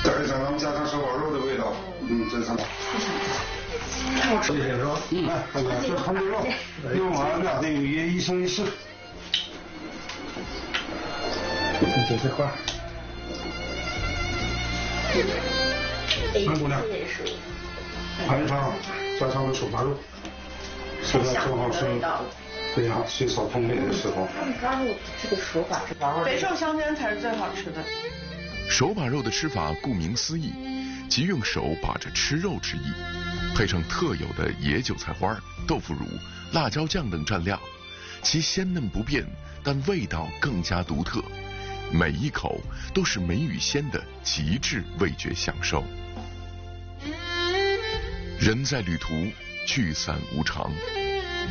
再加上加上手把肉的味道，真香。 太好吃了。 谢谢是吧？来，大哥，这糖猪肉，用完了得有一生一世。就这块。三姑娘，盘上加上了手扒肉，现在正好是对呀水草丰美的时候。 抓肉这个手法是玩味。 肥瘦相间才是最好吃的。 手把肉的吃法顾名思义，即用手把着吃肉之意，配上特有的野韭菜花、豆腐乳、辣椒酱等蘸料，其鲜嫩不变，但味道更加独特。每一口都是美与鲜的极致味觉享受。人在旅途，聚散无常。